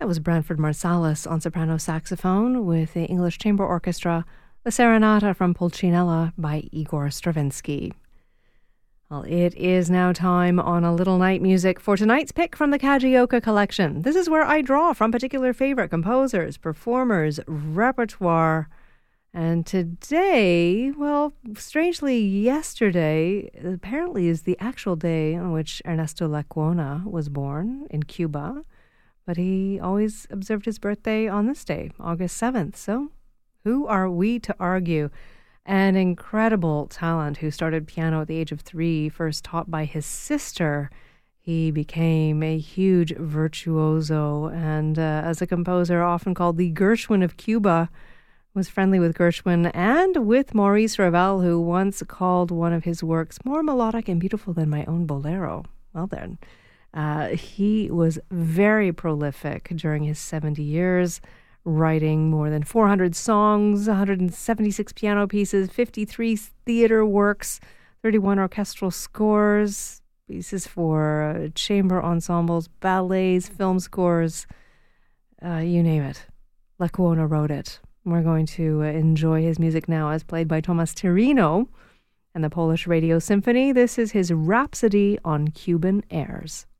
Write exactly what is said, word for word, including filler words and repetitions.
That was Branford Marsalis on soprano saxophone with the English Chamber Orchestra, the Serenata from Pulcinella by Igor Stravinsky. Well, it is now time on A Little Night Music for tonight's pick from the Kajioka collection. This is where I draw from particular favorite composers, performers, repertoire. And today, well, strangely, yesterday apparently is the actual day on which Ernesto Lecuona was born in Cuba. But he always observed his birthday on this day, August seventh. So who are we to argue? An incredible talent who started piano at the age of three, first taught by his sister. He became a huge virtuoso and uh, as a composer often called the Gershwin of Cuba, was friendly with Gershwin and with Maurice Ravel, who once called one of his works more melodic and beautiful than my own bolero. Well then, uh, he was very prolific during his seventy years, writing more than four hundred songs, one hundred seventy-six piano pieces, fifty-three theater works, thirty-one orchestral scores, pieces for uh, chamber ensembles, ballets, film scores, uh, you name it. Lecuona wrote it. We're going to uh, enjoy his music now as played by Tomasz Tyrino and the Polish Radio Symphony. This is his Rhapsody on Cuban Airs.